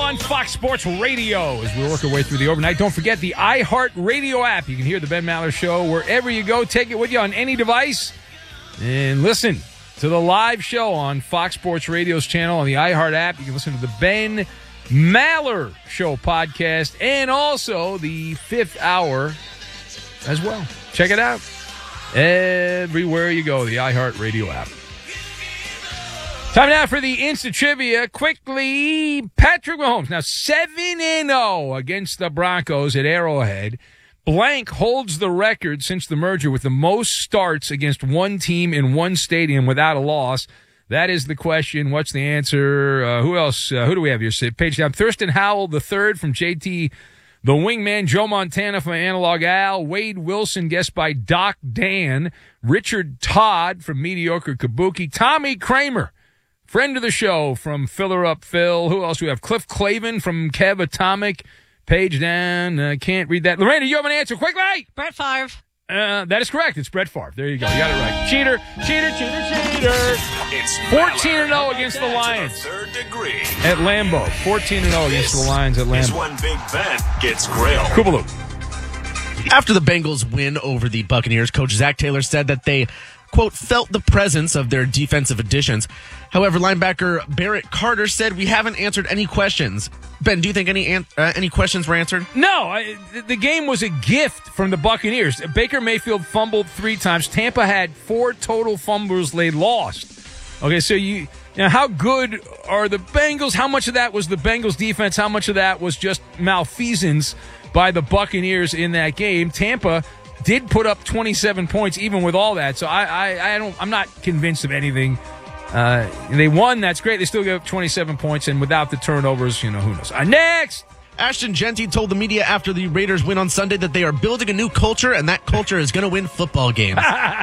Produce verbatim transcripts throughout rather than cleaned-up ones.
on Fox Sports Radio as we work our way through the overnight. Don't forget the iHeartRadio app. You can hear the Ben Maller Show wherever you go. Take it with you on any device and listen to the live show on Fox Sports Radio's channel on the iHeart app. You can listen to the Ben Maller Show podcast and also the fifth hour as well. Check it out everywhere you go, the iHeartRadio app. Time now for the Insta Trivia. Quickly, Patrick Mahomes. Now seven and oh against the Broncos at Arrowhead. Blank holds the record since the merger with the most starts against one team in one stadium without a loss. That is the question. What's the answer? Uh, who else? Uh, who do we have here? Page down. Thurston Howell the third from J T the Wingman. Joe Montana from Analog Al. Wade Wilson, guessed by Doc Dan. Richard Todd from Mediocre Kabuki. Tommy Kramer, friend of the show from Filler Up Phil. Who else do we have? Cliff Clavin from Kev Atomic. Page down. I uh, can't read that. Lorena, you have an answer. Quickly! Brett Favre. Uh, that is correct. It's Brett Favre. There you go. You got it right. Cheater, cheater, cheater, cheater. It's fourteen and oh against the Lions. Third degree. At Lambeau. fourteen and oh against the Lions at Lambeau. This one big bet gets grilled. Koopaloo. After the Bengals win over the Buccaneers, Coach Zach Taylor said that they, quote, felt the presence of their defensive additions. However, linebacker Barrett Carter said, we haven't answered any questions. Ben, do you think any an- uh, any questions were answered? No. I, the game was a gift from the Buccaneers. Baker Mayfield fumbled three times. Tampa had four total fumbles they lost. Okay, so you, you know, how good are the Bengals? How much of that was the Bengals defense? How much of that was just malfeasance by the Buccaneers in that game? Tampa did put up twenty-seven points even with all that. So I, I, I don't, I'm not convinced of anything. Uh, they won. That's great. They still gave up twenty-seven points, and without the turnovers, you know, who knows. Uh, next! Ashton Genty told the media after the Raiders win on Sunday that they are building a new culture, and that culture is going to win football games.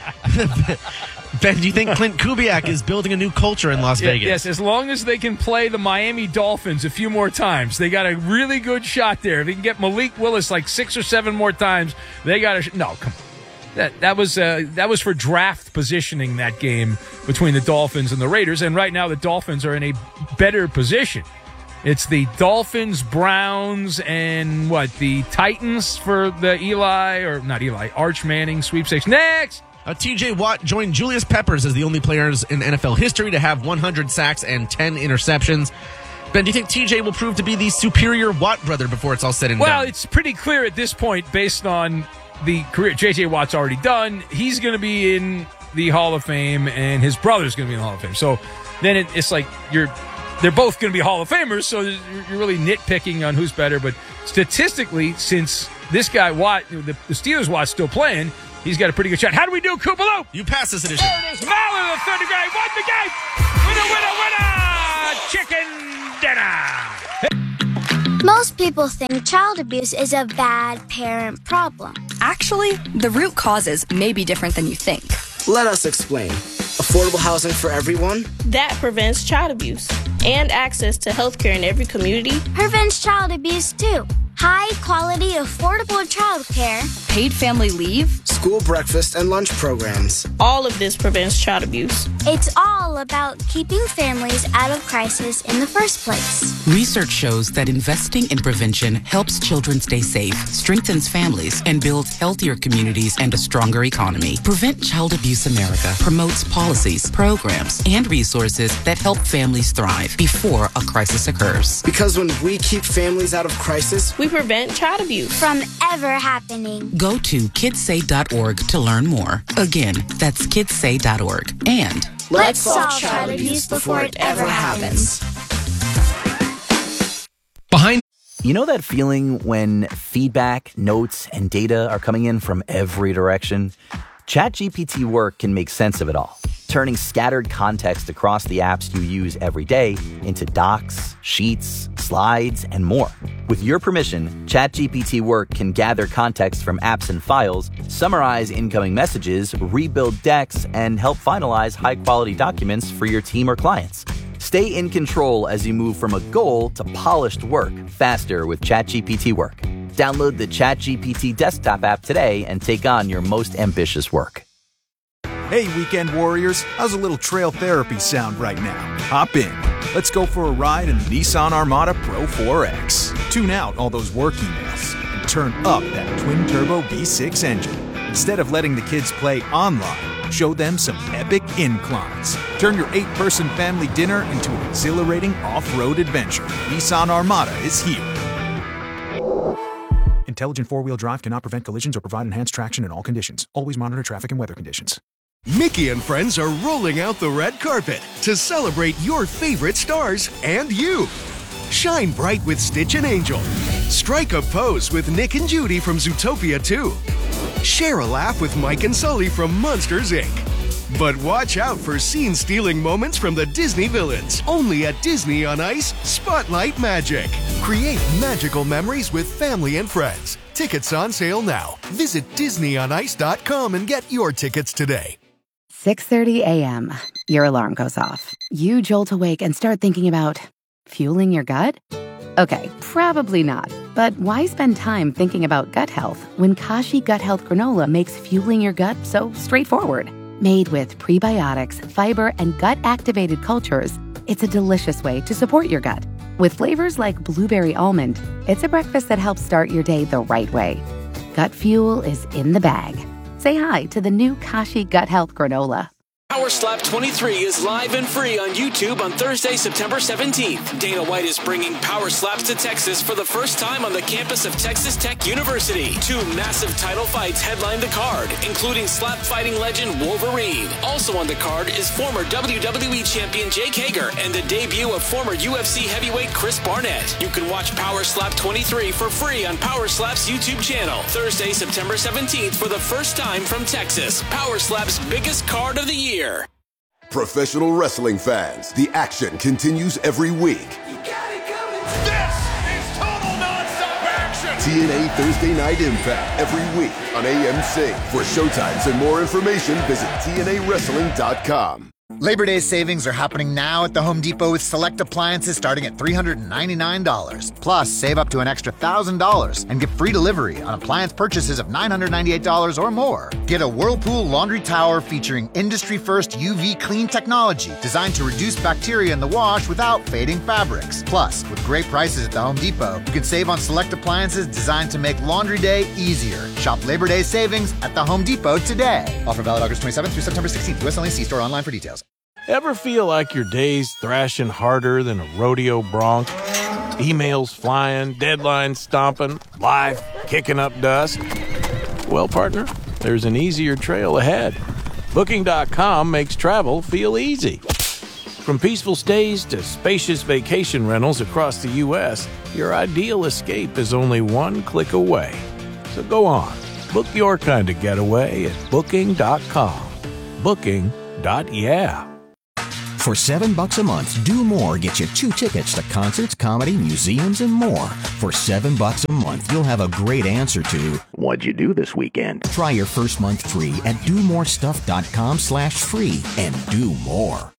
Ben, do you think Clint Kubiak is building a new culture in Las yeah, Vegas? Yes, as long as they can play the Miami Dolphins a few more times. They got a really good shot there. If they can get Malik Willis like six or seven more times, they got a sh- – no, come on. That that was uh, that was for draft positioning, that game between the Dolphins and the Raiders. And right now the Dolphins are in a better position. It's the Dolphins, Browns, and what? The Titans for the Eli – or not Eli, Arch Manning sweepstakes. Next! Uh, T J Watt joined Julius Peppers as the only players in N F L history to have one hundred sacks and ten interceptions. Ben, do you think T J will prove to be the superior Watt brother before it's all said and well, done? Well, it's pretty clear at this point based on the career J J Watt's already done. He's going to be in the Hall of Fame, and his brother's going to be in the Hall of Fame. So then it, it's like you're they're both going to be Hall of Famers, so you're really nitpicking on who's better. But statistically, since this guy Watt, the, the Steelers Watt's still playing, he's got a pretty good shot. How do we do, Koopaloo? You pass this edition. There it is. Maller, the third degree, won the game. Winner, winner, winner. Chicken dinner. Most people think child abuse is a bad parent problem. Actually, the root causes may be different than you think. Let us explain. Affordable housing for everyone? That prevents child abuse. And access to health care in every community. Prevents child abuse, too. High quality, affordable child care. Paid family leave. School breakfast and lunch programs. All of this prevents child abuse. It's all about keeping families out of crisis in the first place. Research shows that investing in prevention helps children stay safe, strengthens families, and builds healthier communities and a stronger economy. Prevent Child Abuse America promotes policies, programs, and resources that help families thrive before a crisis occurs. Because when we keep families out of crisis, we prevent child abuse from ever happening. Go to kids say dot org to learn more. Again, that's kids say dot org. And let's solve child abuse before it ever happens. Behind. You know that feeling when feedback, notes, and data are coming in from every direction? ChatGPT Work can make sense of it all, turning scattered context across the apps you use every day into docs, sheets, slides, and more. With your permission, ChatGPT Work can gather context from apps and files, summarize incoming messages, rebuild decks, and help finalize high-quality documents for your team or clients. Stay in control as you move from a goal to polished work faster with ChatGPT Work. Download the ChatGPT desktop app today and take on your most ambitious work. Hey, weekend warriors, how's a little trail therapy sound right now? Hop in. Let's go for a ride in the Nissan Armada Pro four X. Tune out all those work emails and turn up that twin-turbo V six engine. Instead of letting the kids play online, show them some epic inclines. Turn your eight-person family dinner into an exhilarating off-road adventure. Nissan Armada is here. Intelligent four-wheel drive cannot prevent collisions or provide enhanced traction in all conditions. Always monitor traffic and weather conditions. Mickey and friends are rolling out the red carpet to celebrate your favorite stars and you. Shine bright with Stitch and Angel. Strike a pose with Nick and Judy from Zootopia two. Share a laugh with Mike and Sully from Monsters, Incorporated. But watch out for scene-stealing moments from the Disney villains. Only at Disney on Ice Spotlight Magic. Create magical memories with family and friends. Tickets on sale now. Visit disney on ice dot com and get your tickets today. six thirty a.m. Your alarm goes off. You jolt awake and start thinking about fueling your gut? Okay, probably not. But why spend time thinking about gut health when Kashi Gut Health Granola makes fueling your gut so straightforward? Made with prebiotics, fiber, and gut-activated cultures, it's a delicious way to support your gut. With flavors like blueberry almond, it's a breakfast that helps start your day the right way. Gut fuel is in the bag. Say hi to the new Kashi Gut Health Granola. Power Slap twenty-three is live and free on YouTube on Thursday, September seventeenth. Dana White is bringing Power Slaps to Texas for the first time on the campus of Texas Tech University. Two massive title fights headline the card, including slap fighting legend Wolverine. Also on the card is former W W E champion Jake Hager and the debut of former U F C heavyweight Chris Barnett. You can watch Power Slap twenty-three for free on Power Slap's YouTube channel. Thursday, September seventeenth for the first time from Texas. Power Slap's biggest card of the year. Professional wrestling fans, the action continues every week. You got it coming. This is total nonstop action. T N A Thursday Night Impact every week on A M C. For showtimes and more information, visit T N A wrestling dot com. Labor Day savings are happening now at the Home Depot with select appliances starting at three hundred ninety-nine dollars. Plus, save up to an extra one thousand dollars and get free delivery on appliance purchases of nine hundred ninety-eight dollars or more. Get a Whirlpool laundry tower featuring industry-first U V clean technology designed to reduce bacteria in the wash without fading fabrics. Plus, with great prices at the Home Depot, you can save on select appliances designed to make laundry day easier. Shop Labor Day savings at the Home Depot today. Offer valid August twenty-seventh through September sixteenth. U S only. See store online for details. Ever feel like your day's thrashing harder than a rodeo bronc? Emails flying, deadlines stomping, life kicking up dust? Well, partner, there's an easier trail ahead. Booking dot com makes travel feel easy. From peaceful stays to spacious vacation rentals across the U S, your ideal escape is only one click away. So go on, book your kind of getaway at Booking dot com. Booking. Yeah. For seven bucks a month, Do More gets you two tickets to concerts, comedy, museums, and more. For seven bucks a month, you'll have a great answer to what'd you do this weekend? Try your first month free at do more stuff dot com slash free and do more.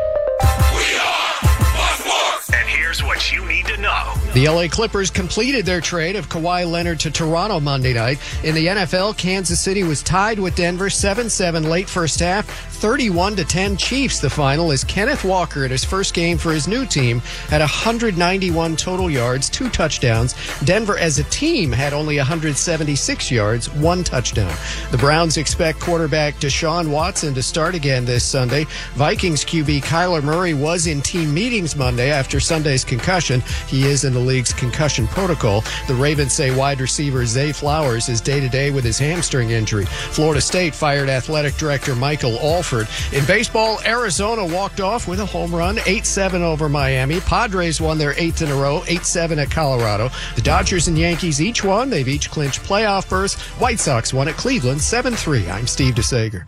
And here's what you need to know. The L A Clippers completed their trade of Kawhi Leonard to Toronto Monday night. In the N F L, Kansas City was tied with Denver seven seven late first half, thirty-one to ten Chiefs the final as Kenneth Walker at his first game for his new team had one hundred ninety-one total yards, two touchdowns. Denver as a team had only one hundred seventy-six yards, one touchdown. The Browns expect quarterback Deshaun Watson to start again this Sunday. Vikings Q B Kyler Murray was in team meetings Monday after Sunday's concussion. He is in the league's concussion protocol. The Ravens say wide receiver Zay Flowers is day-to-day with his hamstring injury. Florida State fired athletic director Michael Alford. In baseball, Arizona walked off with a home run, eight seven over Miami. Padres won their eighth in a row, eight seven at Colorado. The Dodgers and Yankees each won. They've each clinched playoff berths. White Sox won at Cleveland seven three. I'm Steve DeSager.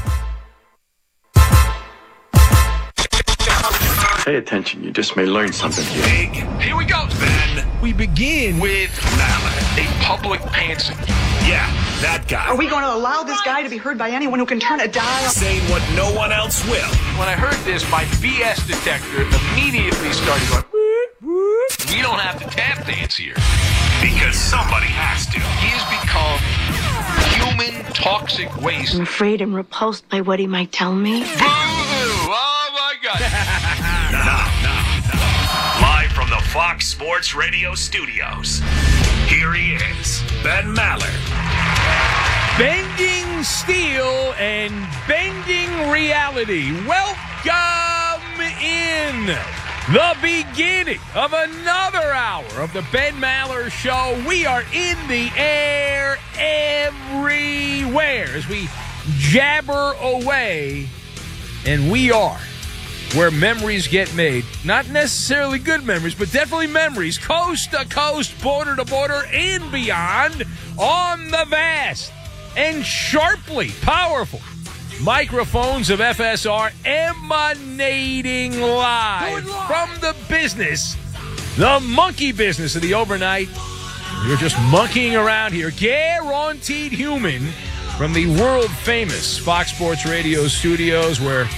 Pay attention, you just may learn something here. Big. Here we go, Ben. We begin with Mallet, a public pantser. Yeah, that guy. Are we going to allow this guy to be heard by anyone who can turn a dial? Saying what no one else will. When I heard this, my B S detector immediately started going, whoop, whoop. We don't have to tap dance here. Because somebody has to. He has become human toxic waste. I'm afraid I'm repulsed by what he might tell me. Boo-hoo! Oh, my God. Now, now, Fox Sports Radio studios. Here he is, Ben Maller. Bending steel and bending reality. Welcome in the beginning of another hour of the Ben Maller Show. We are in the air everywhere as we jabber away, and we are where memories get made. Not necessarily good memories, but definitely memories, coast to coast, border to border, and beyond, on the vast and sharply powerful microphones of F S R, emanating live from the business, the monkey business of the overnight. You're just monkeying around here, guaranteed human, from the world-famous Fox Sports Radio studios, where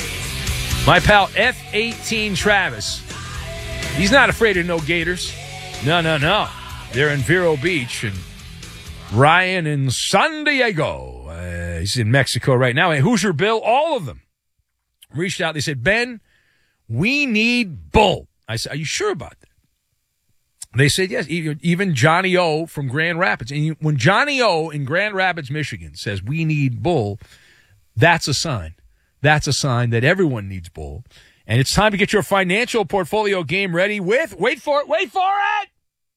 my pal F eighteen Travis, he's not afraid of no gators. No, no, no. They're in Vero Beach, and Ryan in San Diego. Uh, he's in Mexico right now. And Hoosier Bill, all of them reached out. They said, Ben, we need bull. I said, are you sure about that? They said, yes. Even Johnny O from Grand Rapids. And when Johnny O in Grand Rapids, Michigan says we need bull, that's a sign. That's a sign that everyone needs bull. And it's time to get your financial portfolio game ready with, wait for it, wait for it,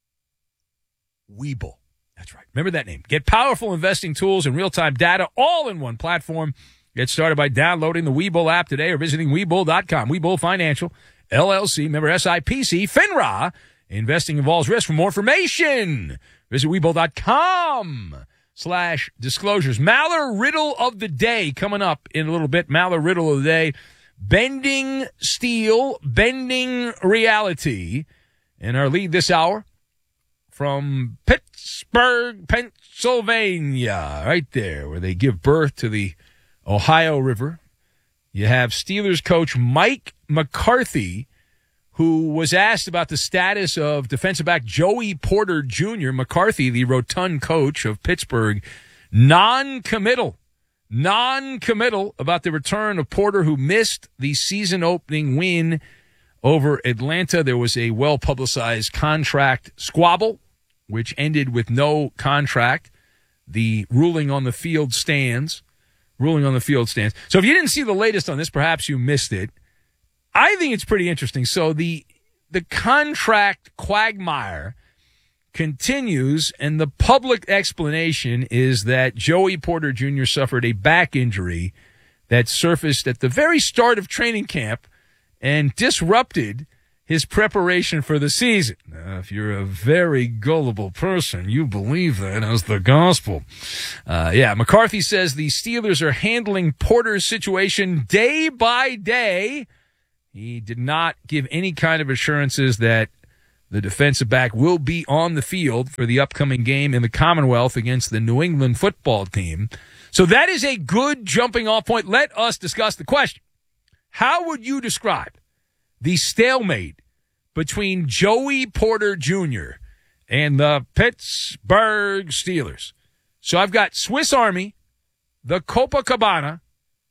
Webull. That's right. Remember that name. Get powerful investing tools and real-time data all in one platform. Get started by downloading the Webull app today or visiting Webull dot com. Webull Financial, L L C, member S I P C, FINRA. Investing involves risk. For more information, visit Webull dot com slash disclosures. Maller Riddle of the Day coming up in a little bit. Maller Riddle of the Day. Bending steel, bending reality. And our lead this hour from Pittsburgh, Pennsylvania, right there, where they give birth to the Ohio River. You have Steelers coach Mike McCarthy, who was asked about the status of defensive back Joey Porter Junior McCarthy, the rotund coach of Pittsburgh, non-committal, non-committal about the return of Porter, who missed the season-opening win over Atlanta. There was a well-publicized contract squabble, which ended with no contract. The ruling on the field stands. Ruling on the field stands. So if you didn't see the latest on this, perhaps you missed it. I think it's pretty interesting. So the the contract quagmire continues, and the public explanation is that Joey Porter Junior suffered a back injury that surfaced at the very start of training camp and disrupted his preparation for the season. Now, if you're a very gullible person, you believe that as the gospel. Uh, yeah, McCarthy says the Steelers are handling Porter's situation day by day. He did not give any kind of assurances that the defensive back will be on the field for the upcoming game in the Commonwealth against the New England football team. So that is a good jumping off point. Let us discuss the question. How would you describe the stalemate between Joey Porter Junior and the Pittsburgh Steelers? So I've got Swiss Army, the Copacabana,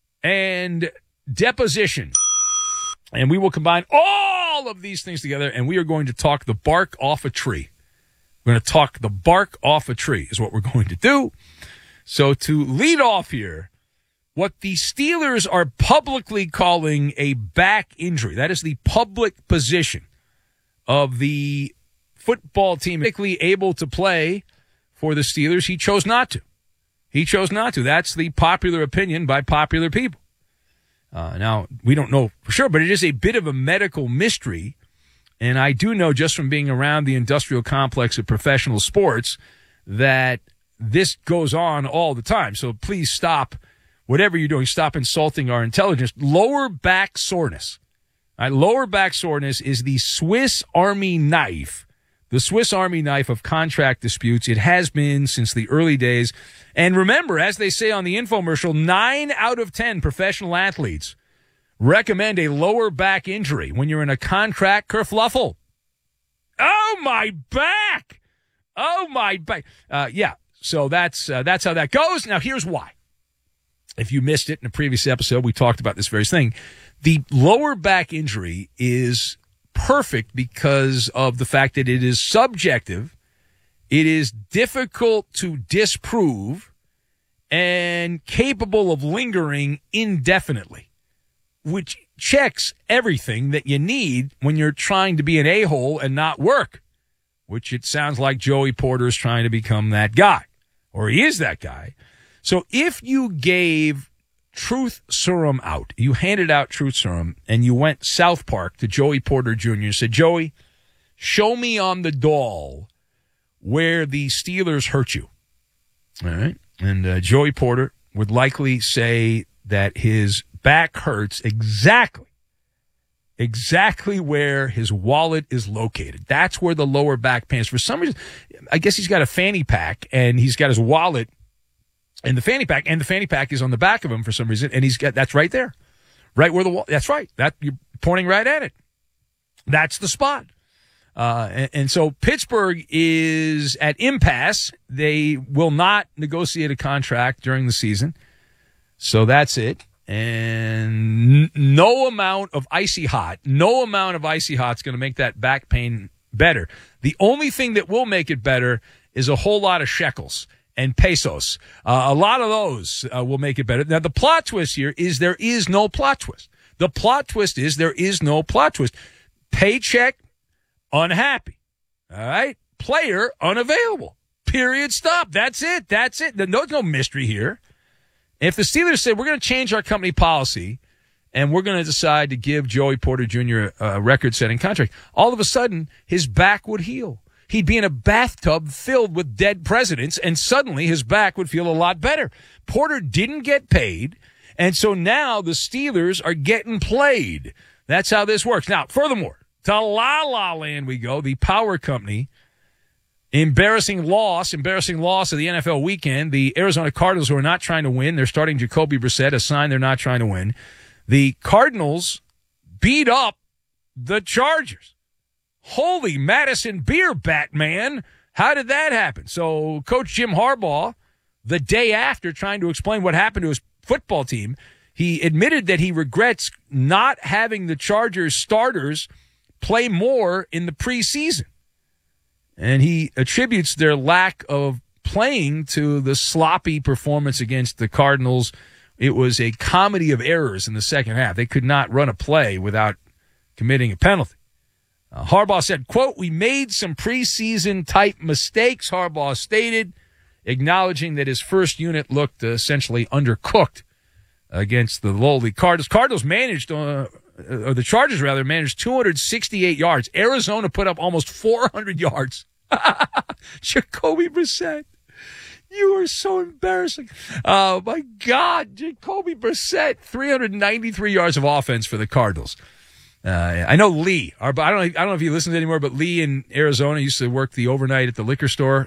and deposition. And we will combine all of these things together, and we are going to talk the bark off a tree. We're going to talk the bark off a tree is what we're going to do. So to lead off here, what the Steelers are publicly calling a back injury, that is the public position of the football team able to play for the Steelers. He chose not to. He chose not to. That's the popular opinion by popular people. Uh, now, we don't know for sure, but it is a bit of a medical mystery. And I do know just from being around the industrial complex of professional sports that this goes on all the time. So please stop, whatever you're doing, stop insulting our intelligence. Lower back soreness. All right, lower back soreness is the Swiss Army knife, the Swiss Army knife of contract disputes. It has been since the early days. And remember, as they say on the infomercial, nine out of ten professional athletes recommend a lower back injury when you're in a contract kerfluffle. Oh, my back! Oh, my back! Uh, yeah, so that's uh, that's how that goes. Now, here's why. If you missed it in a previous episode, we talked about this very thing. The lower back injury is perfect because of the fact that it is subjective, it is difficult to disprove, and capable of lingering indefinitely, which checks everything that you need when you're trying to be an a-hole and not work, which it sounds like Joey Porter is trying to become that guy, or he is that guy. So if you gave Truth Serum out, you handed out Truth Serum, and you went South Park to Joey Porter Junior and said, Joey, show me on the doll where the Steelers hurt you. All right. And uh, Joey Porter would likely say that his back hurts exactly, exactly where his wallet is located. That's where the lower back pain is. For some reason, I guess he's got a fanny pack, and he's got his wallet in the fanny pack, and the fanny pack is on the back of him for some reason, and he's got that's right there, right where the wall. That's right. That you're pointing right at it. That's the spot. Uh, and, and so Pittsburgh is at impasse. They will not negotiate a contract during the season. So that's it. And n- no amount of icy hot, no amount of icy hot is going to make that back pain better. The only thing that will make it better is a whole lot of shekels and pesos. Uh, a lot of those uh, will make it better. Now, the plot twist here is there is no plot twist. The plot twist is there is no plot twist. Paycheck, unhappy. All right? Player, unavailable. Period. Stop. That's it. That's it. There's no mystery here. If the Steelers said, we're going to change our company policy and we're going to decide to give Joey Porter Junior a record-setting contract, all of a sudden, his back would heal. He'd be in a bathtub filled with dead presidents, and suddenly his back would feel a lot better. Porter didn't get paid, and so now the Steelers are getting played. That's how this works. Now, furthermore, to La La Land we go, the power company. Embarrassing loss, embarrassing loss of the N F L weekend. The Arizona Cardinals, who are not trying to win, they're starting Jacoby Brissett, a sign they're not trying to win. The Cardinals beat up the Chargers. Holy Madison beer, Batman. How did that happen? So Coach Jim Harbaugh, the day after trying to explain what happened to his football team, he admitted that he regrets not having the Chargers starters play more in the preseason. And he attributes their lack of playing to the sloppy performance against the Cardinals. It was a comedy of errors in the second half. They could not run a play without committing a penalty. Uh, Harbaugh said, quote, we made some preseason-type mistakes, Harbaugh stated, acknowledging that his first unit looked uh, essentially undercooked against the lowly Cardinals. Cardinals managed, uh, or the Chargers, rather, managed two hundred sixty-eight yards. Arizona put up almost four hundred yards. Jacoby Brissett. You are so embarrassing. Oh, my God. Jacoby Brissett, three hundred ninety-three yards of offense for the Cardinals. Uh, I know Lee. Our, I don't. I don't know if he listens anymore, but Lee in Arizona used to work the overnight at the liquor store